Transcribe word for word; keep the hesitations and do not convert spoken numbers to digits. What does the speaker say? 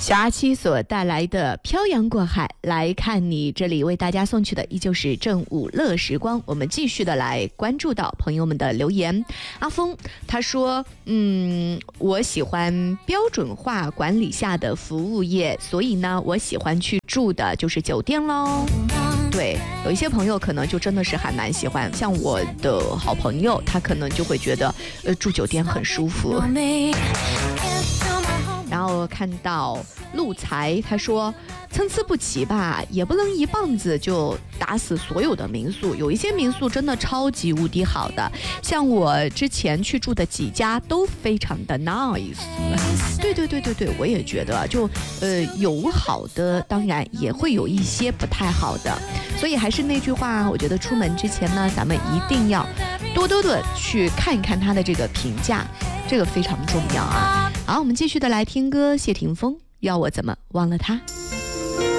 小阿七所带来的漂洋过海来看你，这里为大家送去的依旧是正午乐时光。我们继续的来关注到朋友们的留言。阿峰他说，嗯，我喜欢标准化管理下的服务业，所以呢，我喜欢去住的就是酒店咯。对，有一些朋友可能就真的是还蛮喜欢，像我的好朋友，他可能就会觉得，呃，住酒店很舒服。然后看到陆才他说，参差不齐吧，也不能一棒子就打死所有的民宿，有一些民宿真的超级无敌好的，像我之前去住的几家都非常的 nice。 对对对对对，我也觉得就呃有好的，当然也会有一些不太好的，所以还是那句话，我觉得出门之前呢，咱们一定要多多的去看一看他的这个评价，这个非常重要啊。好，我们继续的来听歌，谢霆锋，要我怎么忘了他。